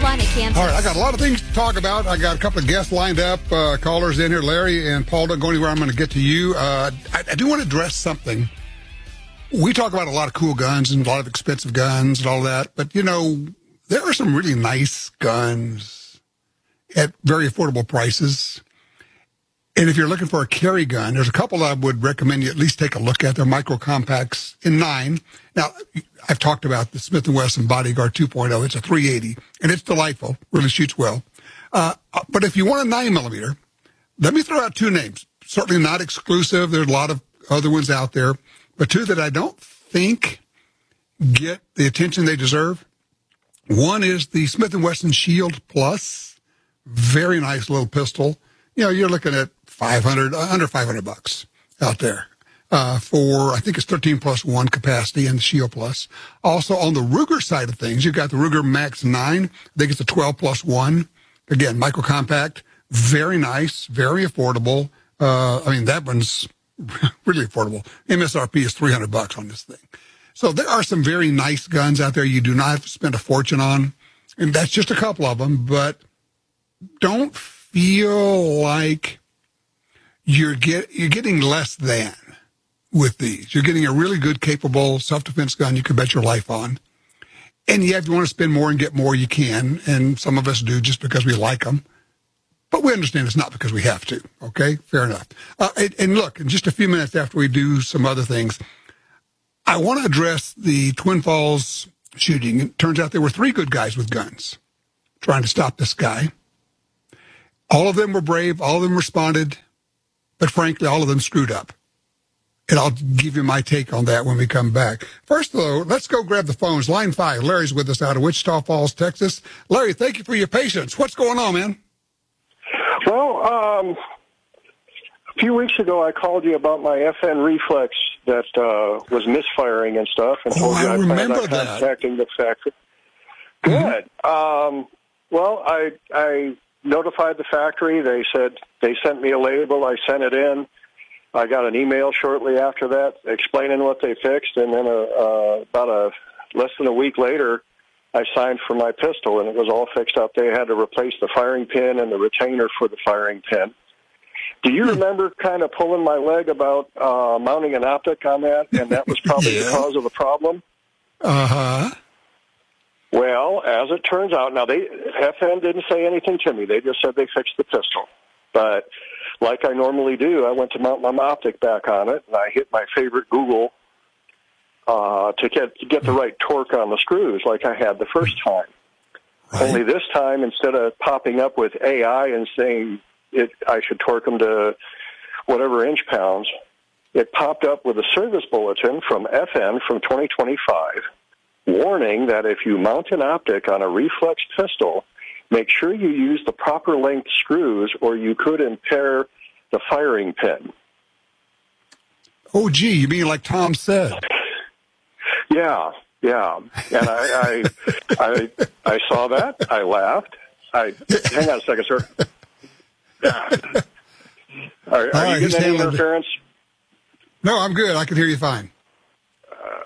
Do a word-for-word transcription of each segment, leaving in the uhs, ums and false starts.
Carolina campus. All right, I got a lot of things to talk about. I got a couple of guests lined up, uh, callers in here. Larry and Paul, don't go anywhere. I'm going to get to you. Uh, I, I do want to address something. We talk about a lot of cool guns and a lot of expensive guns and all that, but, you know, there are some really nice guns at very affordable prices. And if you're looking for a carry gun, there's a couple I would recommend you at least take a look at. They're micro compacts in nine. Now, I've talked about the Smith and Wesson Bodyguard two point oh. It's a three eighty, and it's delightful. Really shoots well. Uh, but if you want a nine millimeter, let me throw out two names. Certainly not exclusive. There's a lot of other ones out there, but two that I don't think get the attention they deserve. One is the Smith and Wesson Shield Plus. Very nice little pistol. You know, you're looking at five hundred, under five hundred bucks out there, uh, for, I think it's thirteen plus one capacity and the Shield Plus. Also on the Ruger side of things, you've got the Ruger Max nine. I think it's a twelve plus one. Again, micro compact, very nice, very affordable. Uh, I mean, that one's really affordable. M S R P is three hundred bucks on this thing. So there are some very nice guns out there you do not have to spend a fortune on. And that's just a couple of them, but don't feel like you're get you're getting less than with these. You're getting a really good, capable self-defense gun you can bet your life on. And yeah, if you want to spend more and get more, you can. And some of us do just because we like them. But we understand it's not because we have to. Okay? Fair enough. Uh, and, and look, in just a few minutes after we do some other things, I want to address the Twin Falls shooting. It turns out there were three good guys with guns trying to stop this guy. All of them were brave. All of them responded. But frankly, all of them screwed up. And I'll give you my take on that when we come back. First, though, let's go grab the phones. Line five. Larry's with us out of Wichita Falls, Texas. Larry, thank you for your patience. What's going on, man? Well, um, a few weeks ago, I called you about my F N reflex that uh, was misfiring and stuff, and told oh, you I, I planned on that. contacting the factory. Good. Mm-hmm. Um, well, I I notified the factory. They said they sent me a label. I sent it in. I got an email shortly after that explaining what they fixed, and then a, uh, about a less than a week later, I signed for my pistol, and it was all fixed up. They had to replace the firing pin and the retainer for the firing pin. Do you remember kind of pulling my leg about uh, mounting an optic on that, and that was probably yeah. the cause of the problem? Uh-huh. Well, as it turns out, now they F N didn't say anything to me. They just said they fixed the pistol. But like I normally do, I went to mount my optic back on it, and I hit my favorite Google uh, to get to get the right torque on the screws like I had the first time. Right. Only this time, instead of popping up with A I and saying it, I should torque them to whatever inch pounds, it popped up with a service bulletin from F N from twenty twenty-five, warning that if you mount an optic on a reflex pistol, make sure you use the proper length screws or you could impair the firing pin. Oh, gee, you mean like Tom said? Yeah, yeah. And I I, I, I saw that. I laughed. I Hang on a second, sir. Yeah. Are, are right, you getting any interference? No, I'm good. I can hear you fine. Uh,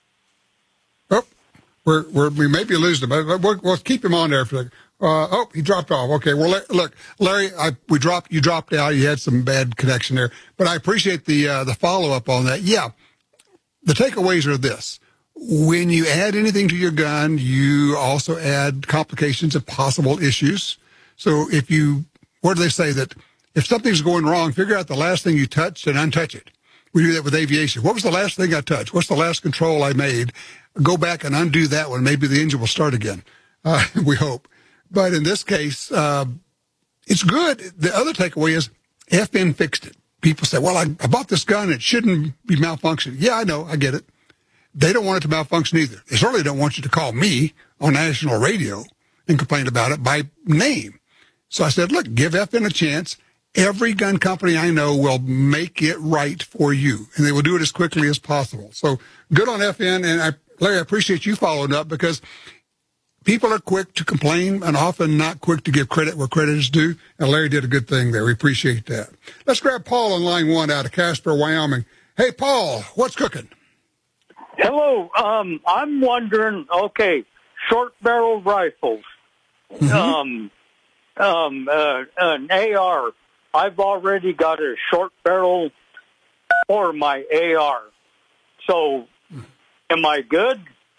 oh, we're, we're, we may be losing him, but we'll, we'll keep him on there for a Uh, oh, he dropped off. Okay, well, look, Larry, I, we dropped. You dropped out. You had some bad connection there, but I appreciate the uh, the follow up on that. Yeah, the takeaways are this: when you add anything to your gun, you also add complications and possible issues. So, if you, what do they say that if something's going wrong, figure out the last thing you touched and untouch it. We do that with aviation. What was the last thing I touched? What's the last control I made? Go back and undo that one. Maybe the engine will start again. Uh, we hope. But in this case, uh, it's good. The other takeaway is F N fixed it. People say, well, I, I bought this gun. It shouldn't be malfunctioning. Yeah, I know. I get it. They don't want it to malfunction either. They certainly don't want you to call me on national radio and complain about it by name. So I said, look, give F N a chance. Every gun company I know will make it right for you, and they will do it as quickly as possible. So good on F N. And I, Larry, I appreciate you following up because people are quick to complain and often not quick to give credit where credit is due. And Larry did a good thing there. We appreciate that. Let's grab Paul on line one out of Casper, Wyoming. Hey, Paul, what's cooking? Hello. Um, I'm wondering, okay, short barrel rifles. Mm-hmm. Um, um, uh, an A R. I've already got a short barrel for my A R. So, am I good?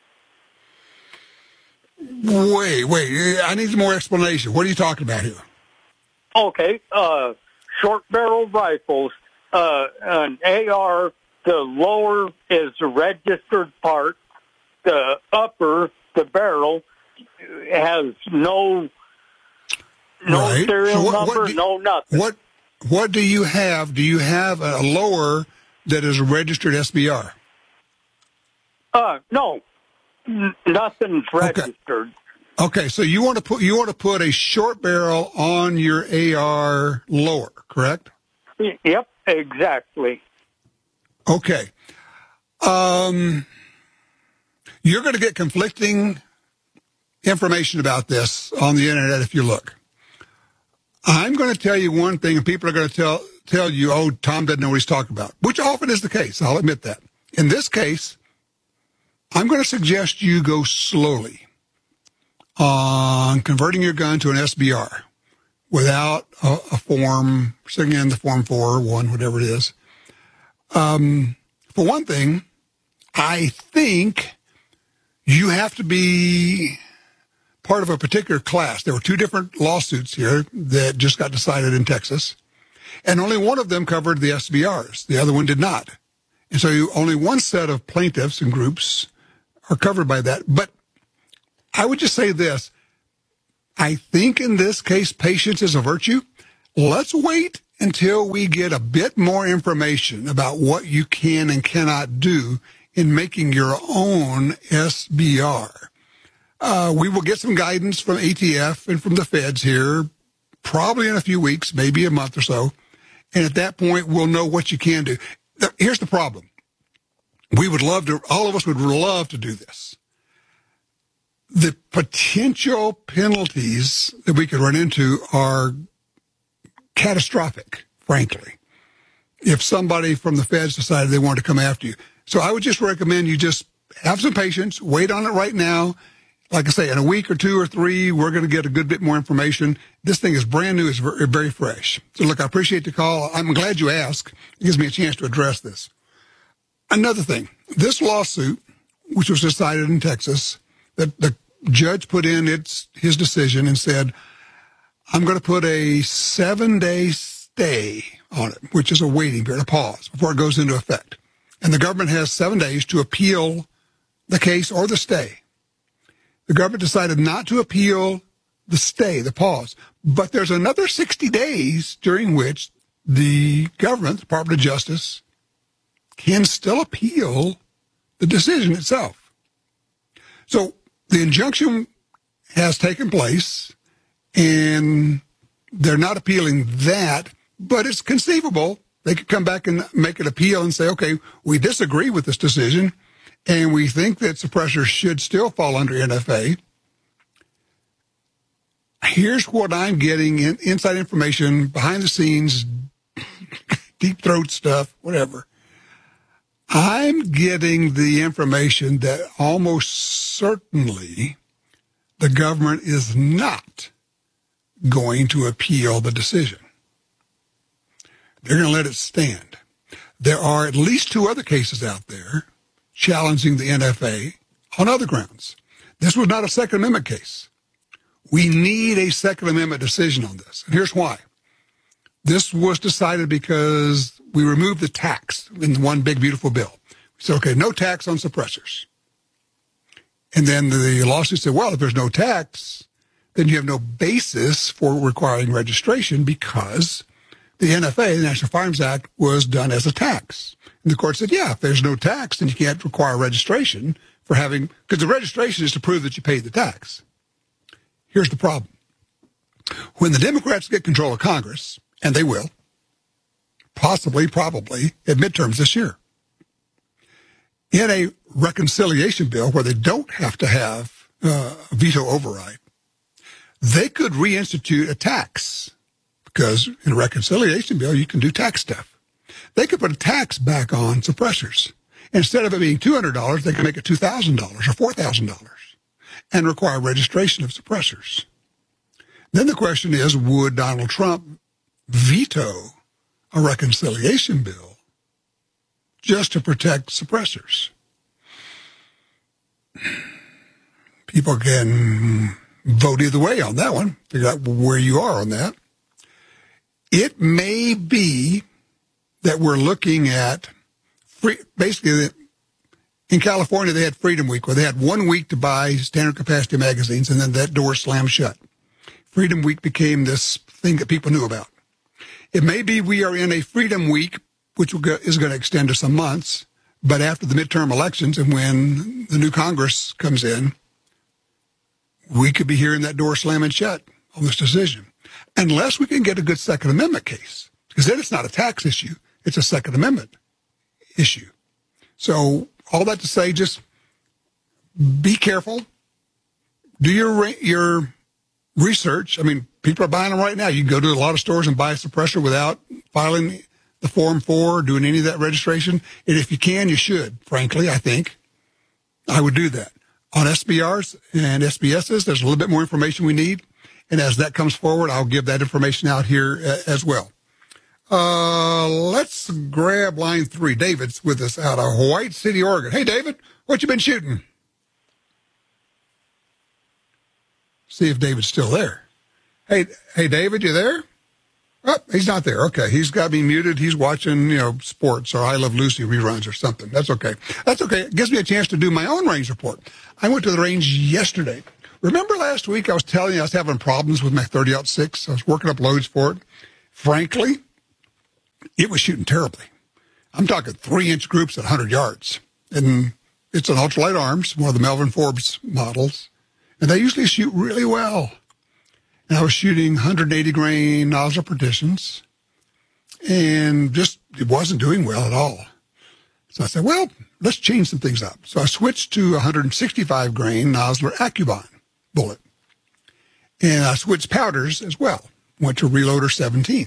Wait, wait. I need some more explanation. What are you talking about here? Okay. Uh, short barrel rifles. Uh, an A R, the lower is the registered part. The upper, the barrel, has no no right. serial so what, number, what do, no nothing. What What do you have? Do you have a lower that is a registered S B R? Uh, no, N- nothing's registered. Okay. Okay, so you want to put you want to put a short barrel on your A R lower, correct? Y- Yep, exactly. Okay. Um, you're going to get conflicting information about this on the internet if you look. I'm going to tell you one thing, and people are going to tell tell you, oh, Tom doesn't know what he's talking about, which often is the case. I'll admit that. In this case, I'm going to suggest you go slowly on converting your gun to an S B R without a, a form, sitting in the form four or one, whatever it is. Um, for one thing, I think you have to be part of a particular class. There were two different lawsuits here that just got decided in Texas, and only one of them covered the S B Rs. The other one did not. And so you, only one set of plaintiffs and groups are covered by that. But I would just say this. I think in this case, patience is a virtue. Let's wait until we get a bit more information about what you can and cannot do in making your own S B R. Uh, we will get some guidance from A T F and from the feds here, probably in a few weeks, maybe a month or so. And at that point, we'll know what you can do. Here's the problem. We would love to, all of us would love to do this. The potential penalties that we could run into are catastrophic, frankly, if somebody from the feds decided they wanted to come after you. So I would just recommend you just have some patience, wait on it right now. Like I say, in a week or two or three, we're going to get a good bit more information. This thing is brand new. It's very, very fresh. So, look, I appreciate the call. I'm glad you asked. It gives me a chance to address this. Another thing, this lawsuit, which was decided in Texas, that the judge put in its his decision and said, I'm going to put a seven-day stay on it, which is a waiting period, a pause, before it goes into effect. And the government has seven days to appeal the case or the stay. The government decided not to appeal the stay, the pause. But there's another sixty days during which the government, the Department of Justice, can still appeal the decision itself. So the injunction has taken place, and they're not appealing that, but it's conceivable they could come back and make an appeal and say, okay, we disagree with this decision, and we think that suppressors should still fall under N F A. Here's what I'm getting in inside information, behind the scenes, deep throat stuff, whatever. I'm getting the information that almost certainly the government is not going to appeal the decision. They're going to let it stand. There are at least two other cases out there challenging the N F A on other grounds. This was not a Second Amendment case. We need a Second Amendment decision on this. And here's why. This was decided because we removed the tax in one big, beautiful bill. We said, okay, no tax on suppressors. And then the lawsuit said, well, if there's no tax, then you have no basis for requiring registration because the N F A, the National Firearms Act, was done as a tax. And the court said, yeah, if there's no tax, then you can't require registration for having, because the registration is to prove that you paid the tax. Here's the problem. When the Democrats get control of Congress, and they will, possibly, probably, at midterms this year, in a reconciliation bill where they don't have to have uh, a veto override, they could reinstitute a tax, because in a reconciliation bill, you can do tax stuff. They could put a tax back on suppressors. Instead of it being two hundred dollars, they could make it two thousand dollars or four thousand dollars and require registration of suppressors. Then the question is, would Donald Trump veto a reconciliation bill just to protect suppressors? People can vote either way on that one, figure out where you are on that. It may be that we're looking at, free, basically, in California, they had Freedom Week, where they had one week to buy standard capacity magazines, and then that door slammed shut. Freedom Week became this thing that people knew about. It may be we are in a Freedom Week, which is going to extend to some months, but after the midterm elections and when the new Congress comes in, we could be hearing that door slamming shut on this decision, unless we can get a good Second Amendment case, because then it's not a tax issue, it's a Second Amendment issue. So all that to say, just be careful. Do your your research. I mean, people are buying them right now. You can go to a lot of stores and buy a suppressor without filing the Form four, doing any of that registration. And if you can, you should. Frankly, I think I would do that. On S B Rs and S B Ss, there's a little bit more information we need. And as that comes forward, I'll give that information out here uh, as well. Uh, let's grab line three. David's with us out of White City, Oregon. Hey, David, what you been shooting? See if David's still there. Hey, hey, David, you there? Oh, he's not there. Okay, he's got me muted. He's watching, you know, sports or I Love Lucy reruns or something. That's okay. That's okay. It gives me a chance to do my own range report. I went to the range yesterday. Remember last week I was telling you I was having problems with my thirty aught six? I was working up loads for it. Frankly, it was shooting terribly. I'm talking three-inch groups at one hundred yards. And it's an ultralight arms, one of the Melvin Forbes models. And they usually shoot really well. And I was shooting one hundred eighty grain nozzle partitions. And just, it wasn't doing well at all. So I said, well, let's change some things up. So I switched to one hundred sixty-five grain Nosler AccuBond bullet. And I switched powders as well. Went to Reloader seventeen.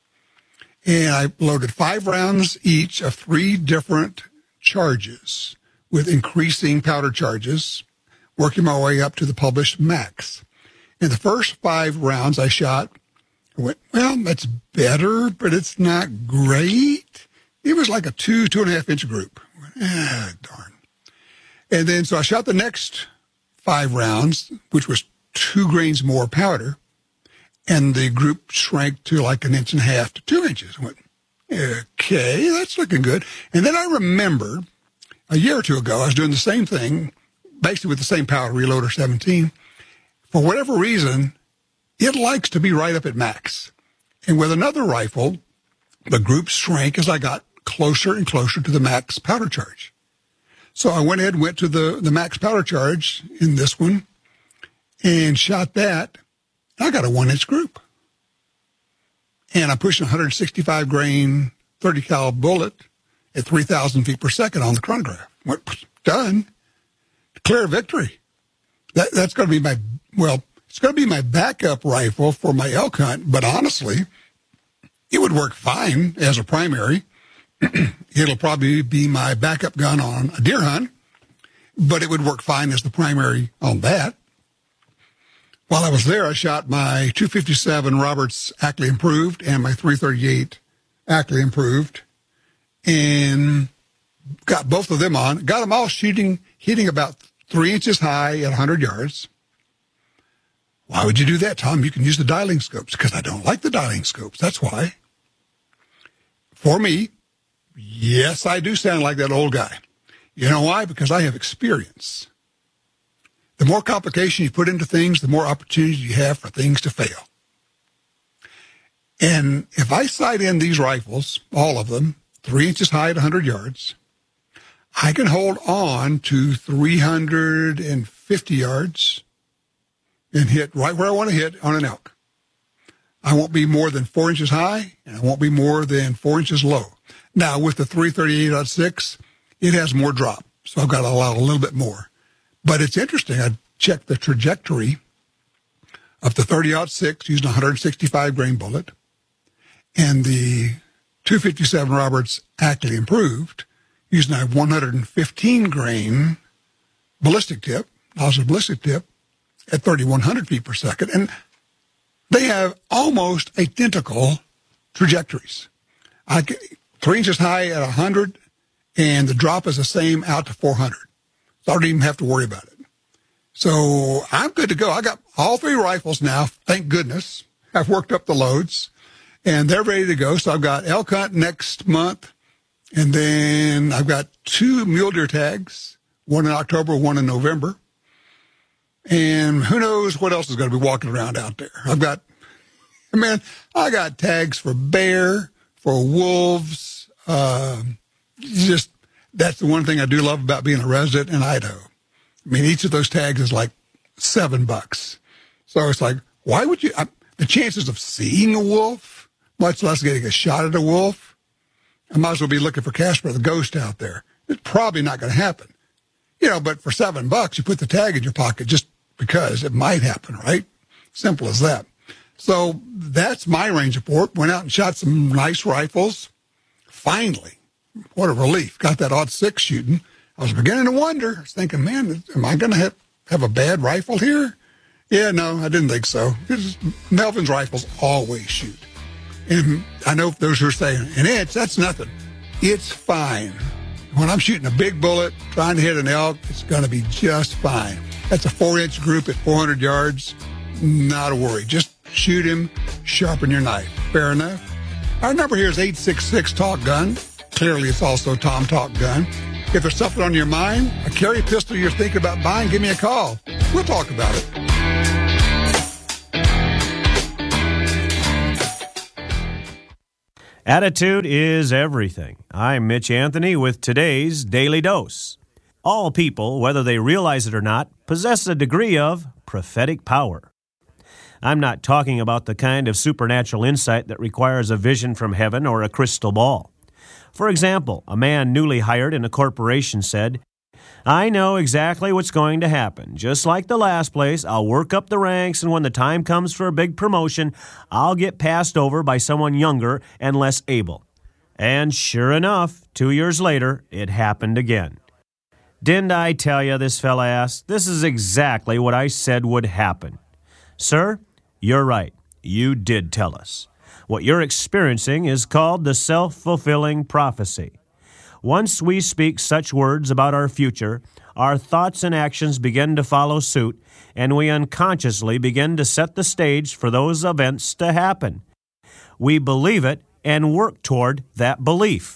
And I loaded five rounds each of three different charges with increasing powder charges, working my way up to the published max. In the first five rounds I shot, I went, well, that's better, but it's not great. It was like a two, two and a half inch group. I went, ah, darn. And then, so I shot the next five rounds, which was two grains more powder, and the group shrank to like an inch and a half to two inches. I went, okay, that's looking good. And then I remember a year or two ago, I was doing the same thing, basically with the same powder, Reloader seventeen. For whatever reason, it likes to be right up at max. And with another rifle, the group shrank as I got closer and closer to the max powder charge. So I went ahead and went to the, the max powder charge in this one and shot that. I got a one-inch group. And I pushed a one hundred sixty-five grain thirty cal bullet at three thousand feet per second on the chronograph. Went, done. Clear victory. That, that's going to be my, well, it's going to be my backup rifle for my elk hunt, but honestly, it would work fine as a primary. It'll probably be my backup gun on a deer hunt, but it would work fine as the primary on that. While I was there, I shot my two fifty-seven Roberts Ackley Improved and my three thirty-eight Ackley Improved and got both of them on. Got them all shooting, hitting about three inches high at one hundred yards. Why would you do that, Tom? You can use the dialing scopes, because I don't like the dialing scopes. That's why. For me, yes, I do sound like that old guy. You know why? Because I have experience. The more complication you put into things, the more opportunity you have for things to fail. And if I sight in these rifles, all of them, three inches high at one hundred yards, I can hold on to three hundred fifty yards and hit right where I want to hit on an elk. I won't be more than four inches high, and I won't be more than four inches low. Now, with the three thirty-eight oh six, it has more drop, so I've got to allow a little bit more. But it's interesting. I checked the trajectory of the thirty oh six using a one hundred sixty-five grain bullet and the two fifty-seven Roberts Ackley Improved using a one hundred fifteen grain ballistic tip, nozzle ballistic tip at thirty-one hundred feet per second. And They have almost identical trajectories. I get three inches high at one hundred, and the drop is the same out to four hundred. So I don't even have to worry about it. So I'm good to go. I got all three rifles now, thank goodness. I've worked up the loads, and they're ready to go. So I've got elk hunt next month, and then I've got two mule deer tags, one in October, one in November. And who knows what else is going to be walking around out there. I've got, man, I got tags for bear, for wolves. Uh, just, that's the one thing I do love about being a resident in Idaho. I mean, each of those tags is like seven bucks. So it's like, why would you, I, the chances of seeing a wolf, much less getting a shot at a wolf, I might as well be looking for Casper the Ghost out there. It's probably not going to happen. You know, but for seven bucks, you put the tag in your pocket just because it might happen, right? Simple as that. So that's my range report. Went out and shot some nice rifles. Finally, what a relief. Got that odd six shooting. I was beginning to wonder. I was thinking, man, am I going to have, have a bad rifle here? Yeah, no, I didn't think so. Just, Melvin's rifles always shoot. And I know those who are saying, an inch, that's nothing. It's fine. When I'm shooting a big bullet, trying to hit an elk, it's going to be just fine. That's a four-inch group at four hundred yards. Not a worry. Just shoot him, sharpen your knife. Fair enough? Our number here is eight six six, talk gun. Clearly, it's also Tom Talk Gun. If there's something on your mind, a carry pistol you're thinking about buying, give me a call. We'll talk about it. Attitude is everything. I'm Mitch Anthony with today's Daily Dose. All people, whether they realize it or not, possess a degree of prophetic power. I'm not talking about the kind of supernatural insight that requires a vision from heaven or a crystal ball. For example, a man newly hired in a corporation said, I know exactly what's going to happen. Just like the last place, I'll work up the ranks, and when the time comes for a big promotion, I'll get passed over by someone younger and less able. And sure enough, two years later, it happened again. Didn't I tell you, this fella asked? This is exactly what I said would happen. Sir, you're right. You did tell us. What you're experiencing is called the self-fulfilling prophecy. Once we speak such words about our future, our thoughts and actions begin to follow suit, and we unconsciously begin to set the stage for those events to happen. We believe it and work toward that belief.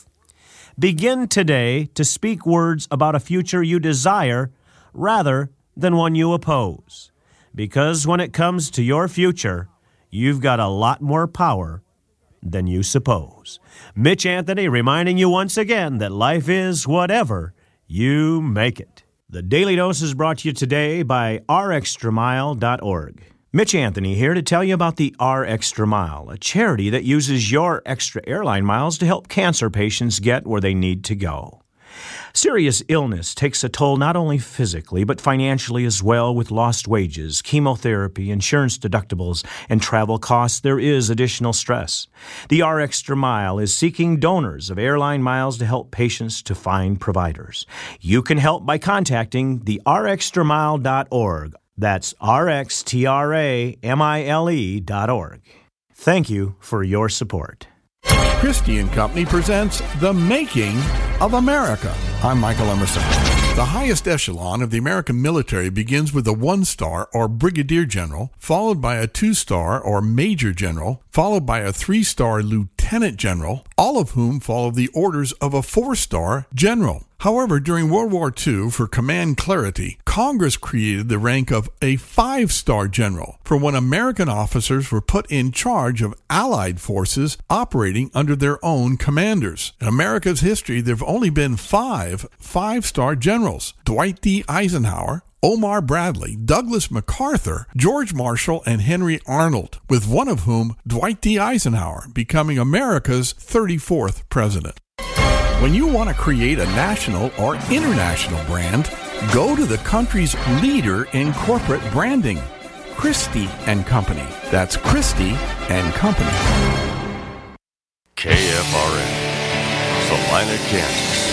Begin today to speak words about a future you desire rather than one you oppose. Because when it comes to your future, you've got a lot more power than you suppose. Mitch Anthony reminding you once again that life is whatever you make it. The Daily Dose is brought to you today by r extra mile dot org. Mitch Anthony here to tell you about the R Extra Mile, a charity that uses your extra airline miles to help cancer patients get where they need to go. Serious illness takes a toll not only physically, but financially as well. With lost wages, chemotherapy, insurance deductibles, and travel costs, there is additional stress. The R Extra Mile is seeking donors of airline miles to help patients to find providers. You can help by contacting the r extra mile dot org. That's R X T R A M I L E dot org. Thank you for your support. Christie and Company presents The Making of America. I'm Michael Emerson. The highest echelon of the American military begins with a one-star or brigadier general, followed by a two-star or major general, followed by a three-star lieutenant general, all of whom follow the orders of a four-star general. However, during World War Two, for command clarity, Congress created the rank of a five-star general for when American officers were put in charge of Allied forces operating under their own commanders. In America's history, there have only been five five-star generals: Dwight D. Eisenhower, Omar Bradley, Douglas MacArthur, George Marshall, and Henry Arnold, with one of whom, Dwight D. Eisenhower, becoming America's thirty-fourth president. When you want to create a national or international brand, go to the country's leader in corporate branding, Christie and Company. That's Christie and Company. K F R N, Salina, Kansas.